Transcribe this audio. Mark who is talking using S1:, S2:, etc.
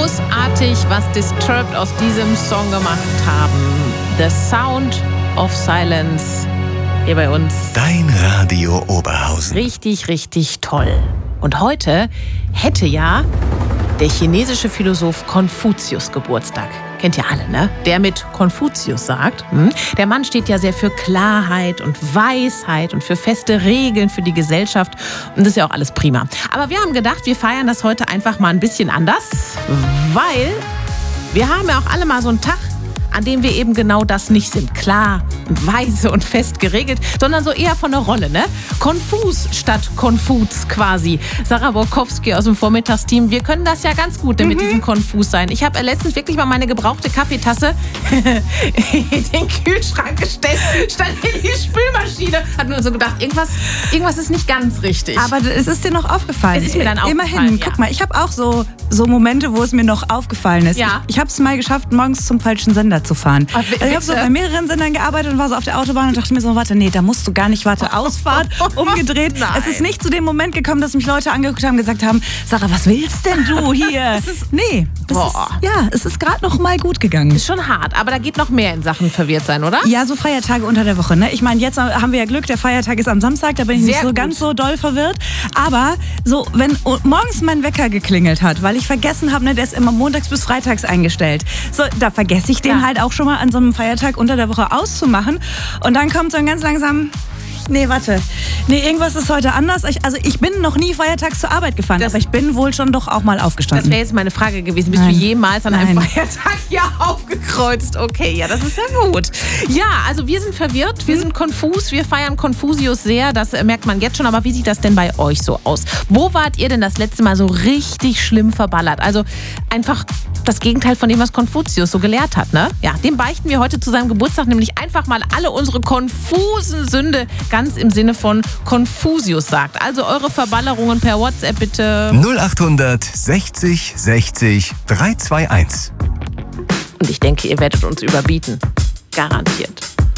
S1: großartig, was Disturbed aus diesem Song gemacht haben. The Sound of Silence hier bei uns.
S2: Dein Radio Oberhausen.
S1: Richtig, richtig toll. Und heute hätte ja der chinesische Philosoph Konfuzius Geburtstag. Kennt ihr alle, ne? Der mit Konfuzius sagt, der Mann steht ja sehr für Klarheit und Weisheit und für feste Regeln für die Gesellschaft. Und das ist ja auch alles prima. Aber wir haben gedacht, wir feiern das heute einfach mal ein bisschen anders, weil wir haben ja auch alle mal so einen Tag, an dem wir eben genau das nicht sind. Klar und weise und fest geregelt, sondern so eher von der Rolle, ne? Konfus statt Konfuz quasi. Sarah Borkowski aus dem Vormittagsteam, wir können das ja ganz gut mit diesem Konfus sein. Ich habe letztens wirklich mal meine gebrauchte Kaffeetasse in den Kühlschrank gestellt, statt in die Spülmaschine. Hat nur so gedacht, irgendwas ist nicht ganz richtig.
S3: Aber es ist dir noch aufgefallen.
S1: Es ist mir dann aufgefallen,
S3: Immerhin,
S1: ja.
S3: Guck mal, ich habe auch so Momente, wo es mir noch aufgefallen ist.
S1: Ja.
S3: Ich habe es mal geschafft, morgens zum falschen Sender zu fahren.
S1: Ach,
S3: Also ich habe so bei mehreren Sendern gearbeitet und war so auf der Autobahn und dachte mir so, warte, nee, da musst du gar nicht, Ausfahrt, umgedreht.
S1: Nein.
S3: Es ist nicht zu dem Moment gekommen, dass mich Leute angeguckt haben und gesagt haben, Sarah, was willst denn du hier? Es ist gerade noch mal gut gegangen.
S1: Ist schon hart, aber da geht noch mehr in Sachen verwirrt sein, oder?
S3: Ja, so Feiertage unter der Woche. Ne? Ich meine, jetzt haben wir ja Glück, der Feiertag ist am Samstag, da bin ich
S1: Sehr
S3: nicht so
S1: gut.
S3: ganz so doll verwirrt. Aber so, wenn morgens mein Wecker geklingelt hat, weil ich vergessen habe, ne, der ist immer montags bis freitags eingestellt. So, da vergesse ich den halt auch schon mal an so einem Feiertag unter der Woche auszumachen. Und dann kommt so ein ganz langsam... Nee, warte. Nee, irgendwas ist heute anders. Ich bin noch nie feiertags zur Arbeit gefahren, aber ich bin wohl schon doch auch mal aufgestanden.
S1: Das wäre jetzt meine Frage gewesen. Bist du jemals an einem Feiertag aufgekreuzt? Okay, ja, das ist ja gut. Ja, also wir sind verwirrt, wir sind konfus, wir feiern Konfusius sehr, das merkt man jetzt schon. Aber wie sieht das denn bei euch so aus? Wo wart ihr denn das letzte Mal so richtig schlimm verballert? Also einfach das Gegenteil von dem, was Konfuzius so gelehrt hat, ne? Ja, dem beichten wir heute zu seinem Geburtstag nämlich einfach mal alle unsere konfusen Sünde, ganz im Sinne von Konfusius sagt. Also eure Verballerungen per WhatsApp bitte.
S2: 0800 60 60 321.
S1: Und ich denke, ihr werdet uns überbieten. Garantiert.